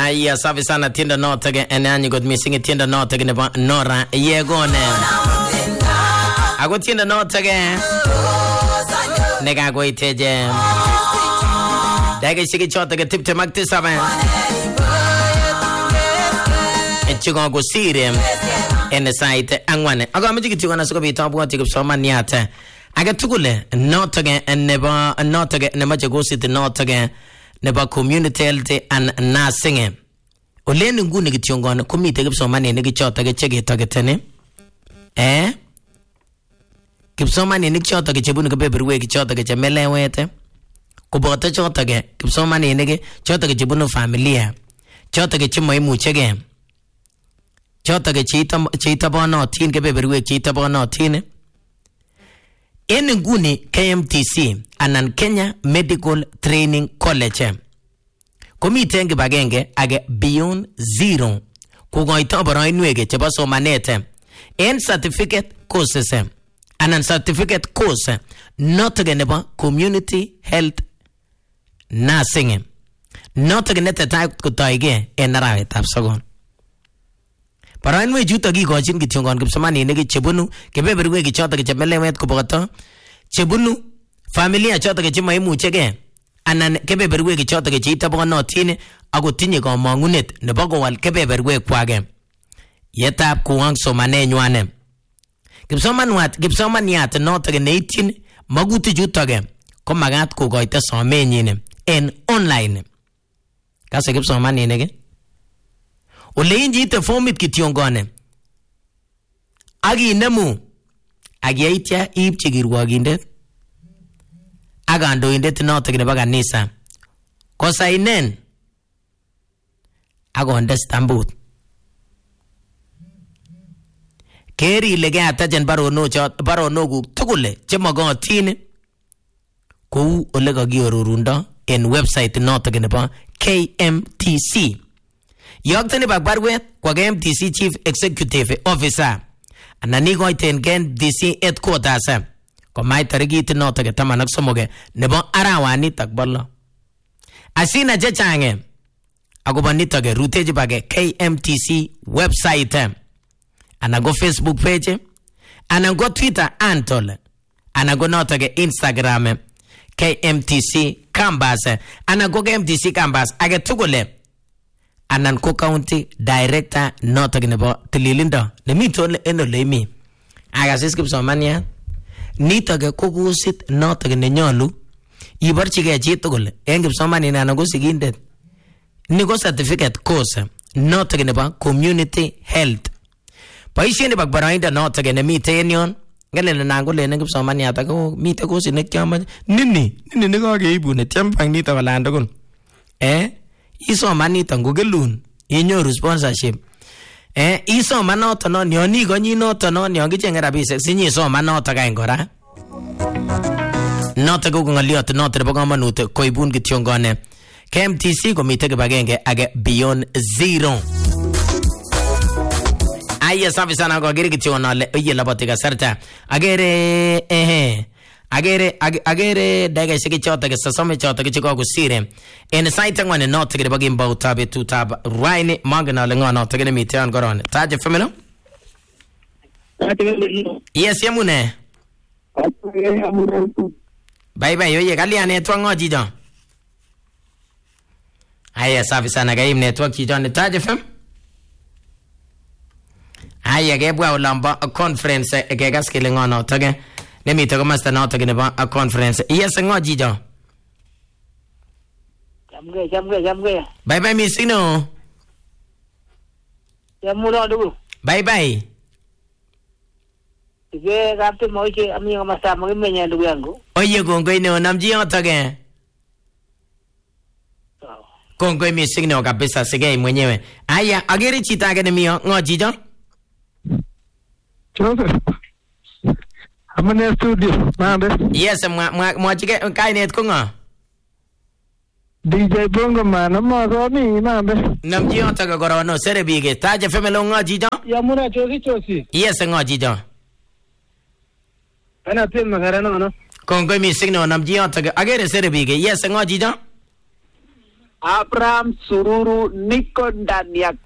Aya safi sana tienda notage enanyi god missing tienda notage ne ba Nora Yegone. Ago tienda notage. Nega go iteje. Dage shiki chotage tipte magti sabe. Echigo go sire. Ene site angwane. Ago amiji kitigona suko bitabu ati kusoma niate. Aga tugule notage neba notage ne maje go sit notage neba community health and nursing. Oleni nguni kitiongono komite kipsomani ne kichota ke chegetagete kipsomani ne kichota ke chebunu ke beberwe kichota ke chemelewete kubota chota ke kipsomani ne ke chota ke chebunu familia chota ke chimoimuchege chota ke chita bono tin ke beberwe chita bono tin en nguni KMTC anan Kenya Medical Training College komite ngibagenge age Beyond Zero kugoito boroinwege chebo somanete en certificate courses anan certificate course not nebo community health nursing not genete type kotoige en arawetab sokol boroinwe chuto kigochin kitiongon kipsomaninik chebunu kebeberwe kichoto kechemelewet koboto chebunu familia choto kechimaimuchege anan kebeberwe kichoto kechitabonotin akotinye komongunet nebo kowal kebeberwe kwake yetab kuwang somanenywane kipsomaniat noto neityin maguti chutoke ko magat kokoito somenyin en online kase kipsomaninik ole injite formit kityongone aginemu agiaitya iipchi kirwogindet agandoindet noto nebo kanisa kosainen agonde stambut keri ile keatachen baronokuk tugul chemogotin kou ole kakiororundo en website noto nebo KMTC yokteni barwet kwa KMTC Chief Executive Officer anan ikoiten KMTC headquarters komai tarikit noto ke 13 nebo arawanitak bolo asina chechange akobo nitok ke ruteji bage KMTC website anan go Facebook page anan go Twitter handle anan go noto ke Instagram KMTC campus anan go KMTC campus age tugule anan ko county director noto ke nebo tililindo nemito en ole mi agasis kipsomania nitok ko kusit notok nenyolu iborchige chi tugul en kipsomaninik anan ko sigindet ni ko certificate course notok nebo community health boisien nebo boroindo notok nemite en yon ngelen nan ko len kipsomaniat ako mite course ne kyamache nini ne kakeibun netyam bang nitok olan tugul isoman nitok ngokelun inyoru sponsorship isoman noton non yon ikonyi noton non yon kichenge rabisiek sinyisoman noton kain kora noton ko ngoliot noton nebo komonut koibun kityongone KMTC komite kibagenge age Beyond Zero aya safi sana ko giri kityongon ale oye laboti kasarta agere daga shiki chota ke sasome chota ke chiko kusire en site ngwane not ke bagim bauta be tutab raini magna le ngwana to ke mitian goron taje femelo yes yamune bye bye oye kalia network ngoji jo aya safi sana ga im network ji jo taje fem aya ge bwa ulamba conference ke gaskele ngwana to ke nemi to komasta noto ke nebo a conference yes ngoji jo jamge bye bye misino yamulo ndugu bye bye ige kapte moiche ami ngamasa mwenye ndugu yangu oye kongoi ne onamji yoto ke kongoi misino kabisa sigei mwenyewe aya ageri chita ke nemio ngoji jo Amane studio, mambe. Yes, mwachike kainet ko ngo? DJ Bongo man, mi mambe. Namji yoto ko gorono sere bige. Taje femelo ngo jijo? Yamuna chosi. Yes, ngo jijo. Ana tin magarano no. Kongoi mi signo namji yoto ko agere sere bige. Yes, ngo jijo? Abraham Sururu niko ndani ya